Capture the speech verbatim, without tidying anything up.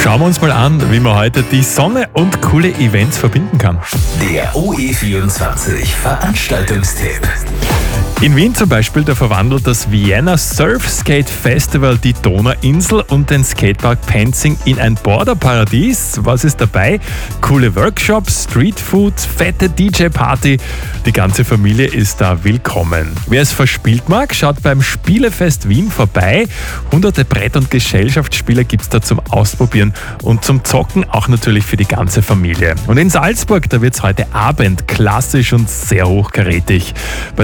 Schauen wir uns mal an, wie man heute die Sonne und coole Events verbinden kann. Der O E vierundzwanzig Veranstaltungstipp. In Wien zum Beispiel, da verwandelt das Vienna Surf Skate Festival die Donauinsel und den Skatepark Penzing in ein Borderparadies. Was ist dabei? Coole Workshops, Streetfood, fette D J-Party. Die ganze Familie ist da willkommen. Wer es verspielt mag, schaut beim Spielefest Wien vorbei. Hunderte Brett- und Gesellschaftsspiele gibt es da zum Ausprobieren und zum Zocken, auch natürlich für die ganze Familie. Und in Salzburg, da wird es heute Abend klassisch und sehr hochkarätig. Bei